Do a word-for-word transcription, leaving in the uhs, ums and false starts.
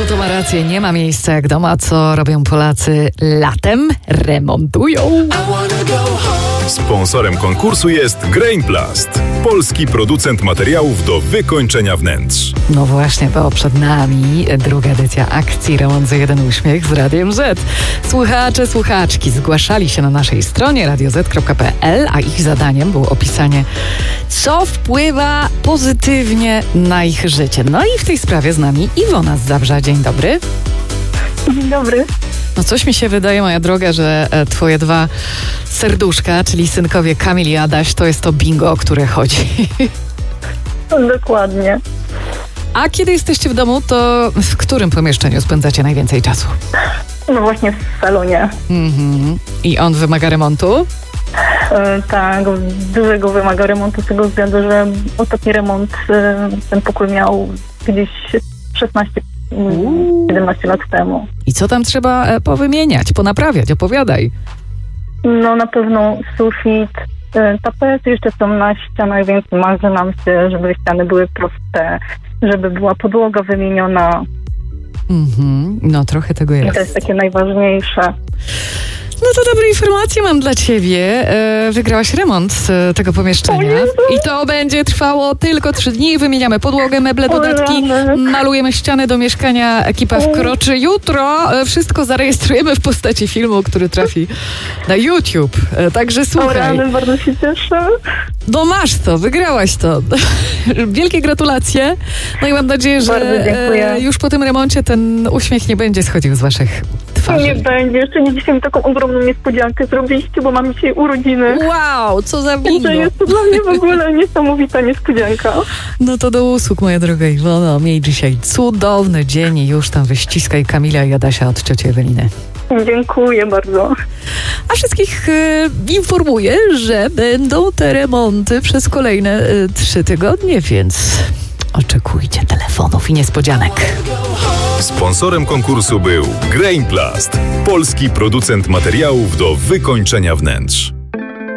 to ma rację, nie ma miejsca jak doma. Co robią Polacy latem? Remontują. Sponsorem konkursu jest Grainplast, polski producent materiałów do wykończenia wnętrz. No właśnie, bo przed nami druga edycja akcji Remont za jeden uśmiech z Radiem Z. Słuchacze, słuchaczki zgłaszali się na naszej stronie radio zet kropka pe el, a ich zadaniem było opisanie, co wpływa pozytywnie na ich życie. No i w tej sprawie z nami Iwona z Zabrza. Dzień dobry. Dzień dobry. No coś mi się wydaje, moja droga, że twoje dwa serduszka, czyli synkowie Kamil i Adaś, to jest to bingo, o które chodzi. Dokładnie. A kiedy jesteście w domu, to w którym pomieszczeniu spędzacie najwięcej czasu? No właśnie w salonie. Mhm. I on wymaga remontu? E, tak, dużego wymaga remontu z tego względu, że ostatni remont e, ten pokój miał gdzieś szesnaście siedemnaście lat temu. I co tam trzeba e, powymieniać, ponaprawiać? Opowiadaj. No na pewno sufit, e, tapety jeszcze są na ścianach, więc marzy nam się, żeby ściany były proste, żeby była podłoga wymieniona. Mhm. No trochę tego jest. I to jest takie najważniejsze. No to dobre informacje mam dla ciebie. E, wygrałaś remont e, tego pomieszczenia. I to będzie trwało tylko trzy dni. Wymieniamy podłogę, meble, dodatki, malujemy ściany do mieszkania. Ekipa wkroczy jutro. E, wszystko zarejestrujemy w postaci filmu, który trafi na YouTube. E, także słuchaj. Rany, bardzo się cieszę. No masz to, wygrałaś to. Wielkie gratulacje. No i mam nadzieję, że e, już po tym remoncie ten uśmiech nie będzie schodził z waszych twarzy. Nie będzie. Jeszcze nie dzisiaj taką ogromną niespodziankę zrobiliście, bo mam dzisiaj urodziny. Wow, co za bingo. To jest to dla mnie w ogóle niesamowita niespodzianka. No to do usług, moja droga Iwono. Miej dzisiaj cudowny dzień i już tam wyściskaj Kamila i Adasia od cioci Eweliny. Dziękuję bardzo. A wszystkich e, informuję, że będą te remonty przez kolejne e, trzy tygodnie, więc oczekujcie telefonów i niespodzianek. Sponsorem konkursu był Grainplast, polski producent materiałów do wykończenia wnętrz.